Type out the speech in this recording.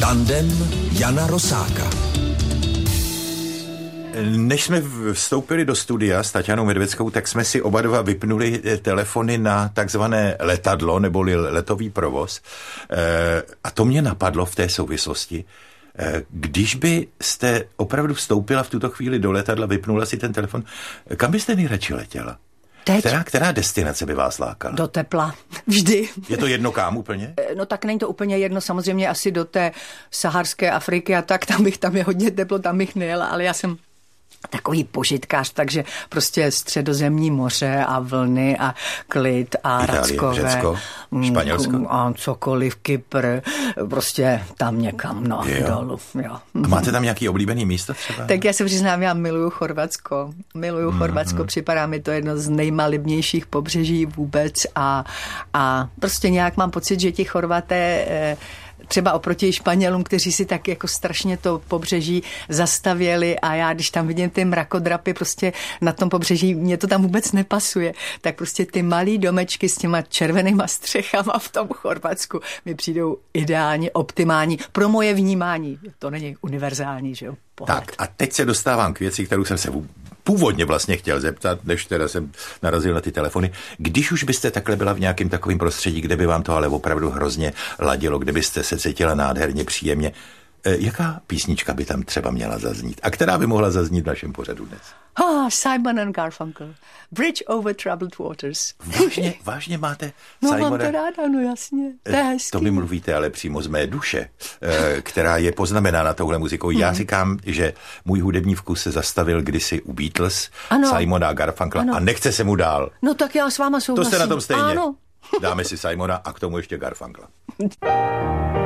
Tandem Jana Rosáka. Než jsme vstoupili do studia s Taťanou Medveckou, tak jsme si oba dva vypnuli telefony na takzvané letadlo, neboli letový provoz. A to mě napadlo v té souvislosti. Když byste opravdu vstoupila v tuto chvíli do letadla, vypnula si ten telefon, kam byste nejradši letěla? Teď? Která destinace by vás lákala? Do tepla. Vždy. Je to jedno kam úplně? No tak není to úplně jedno, samozřejmě asi do té saharské Afriky a tak, tam je hodně teplo, tam bych nejela, ale já jsem takový požitkář, takže prostě Středozemní moře a vlny a klid a Itálie, Rackové. Řecko, Španělsko. A cokoliv, Kypr, prostě tam někam, dolů. Jo. A máte tam nějaký oblíbený místo třeba? Tak já se přiznám, já miluju Chorvatsko. Chorvatsko, připadá mi to jedno z nejmalibnějších pobřeží vůbec a prostě nějak mám pocit, že ti Chorvaté třeba oproti Španělům, kteří si tak jako strašně to pobřeží zastavěli a já, když tam vidím ty mrakodrapy prostě na tom pobřeží, mně to tam vůbec nepasuje, tak prostě ty malý domečky s těma červenýma střechama v tom Chorvatsku mi přijdou ideálně, optimální pro moje vnímání. To není univerzální, že jo? Pohled. Tak a teď se dostávám k věci, kterou jsem se původně vlastně chtěl zeptat, než teda jsem narazil na ty telefony. Když už byste takhle byla v nějakém takovém prostředí, kde by vám to ale opravdu hrozně ladilo, kde byste se cítila nádherně, příjemně, jaká písnička by tam třeba měla zaznít? A která by mohla zaznít v našem pořadu dnes? Simon and Garfunkel. Bridge over troubled waters. Vážně máte Simona? Simona? Mám to ráda, no jasně. To je hezký. To vy mluvíte ale přímo z mé duše, která je poznamenána touhle muzikou. Já říkám, že můj hudební vkus se zastavil kdysi u Beatles, Simona a Garfunkla a nechce se mu dál. No tak já s váma souhlasím. To jste na tom stejně. Ano. Dáme si Simona a k tomu ještě Garfunkla.